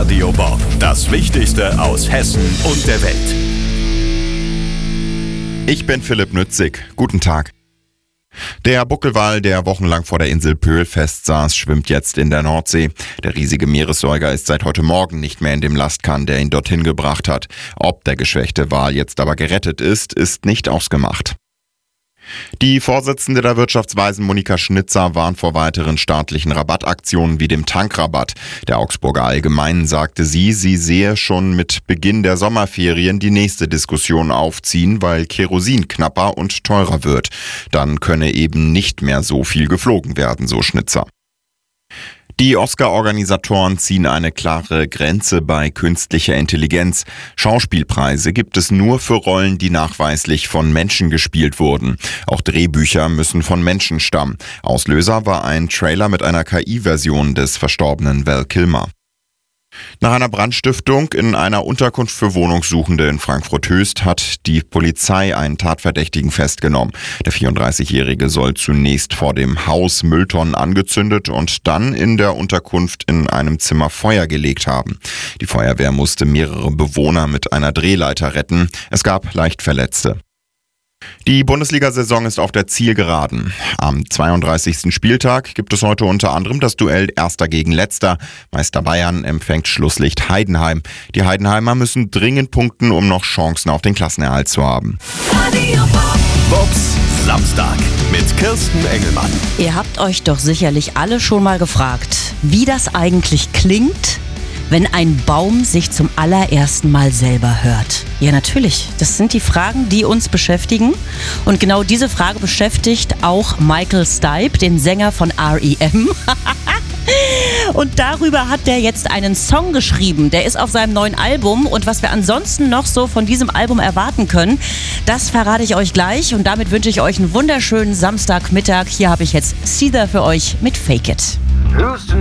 Radio Bob. Das Wichtigste aus Hessen und der Welt. Ich bin Philipp Nützig. Guten Tag. Der Buckelwal, der wochenlang vor der Insel Pöhl festsaß, schwimmt jetzt in der Nordsee. Der riesige Meeressäuger ist seit heute Morgen nicht mehr in dem Lastkahn, der ihn dorthin gebracht hat. Ob der geschwächte Wal jetzt aber gerettet ist nicht ausgemacht. Die Vorsitzende der Wirtschaftsweisen Monika Schnitzer warnt vor weiteren staatlichen Rabattaktionen wie dem Tankrabatt. Der Augsburger Allgemeinen sagte sie sehe schon mit Beginn der Sommerferien die nächste Diskussion aufziehen, weil Kerosin knapper und teurer wird. Dann könne eben nicht mehr so viel geflogen werden, so Schnitzer. Die Oscar-Organisatoren ziehen eine klare Grenze bei künstlicher Intelligenz. Schauspielpreise gibt es nur für Rollen, die nachweislich von Menschen gespielt wurden. Auch Drehbücher müssen von Menschen stammen. Auslöser war ein Trailer mit einer KI-Version des verstorbenen Val Kilmer. Nach einer Brandstiftung in einer Unterkunft für Wohnungssuchende in Frankfurt-Höchst hat die Polizei einen Tatverdächtigen festgenommen. Der 34-Jährige soll zunächst vor dem Haus Mülltonnen angezündet und dann in der Unterkunft in einem Zimmer Feuer gelegt haben. Die Feuerwehr musste mehrere Bewohner mit einer Drehleiter retten. Es gab leicht Verletzte. Die Bundesliga-Saison ist auf der Zielgeraden. Am 32. Spieltag gibt es heute unter anderem das Duell Erster gegen Letzter. Meister Bayern empfängt Schlusslicht Heidenheim. Die Heidenheimer müssen dringend punkten, um noch Chancen auf den Klassenerhalt zu haben. Bobs Samstag mit Kirsten Engelmann. Ihr habt euch doch sicherlich alle schon mal gefragt, wie das eigentlich klingt, wenn ein Baum sich zum allerersten Mal selber hört. Ja, natürlich. Das sind die Fragen, die uns beschäftigen. Und genau diese Frage beschäftigt auch Michael Stipe, den Sänger von R.E.M. Und darüber hat der jetzt einen Song geschrieben. Der ist auf seinem neuen Album. Und was wir ansonsten noch so von diesem Album erwarten können, das verrate ich euch gleich. Und damit wünsche ich euch einen wunderschönen Samstagmittag. Hier habe ich jetzt Seether für euch mit Fake It.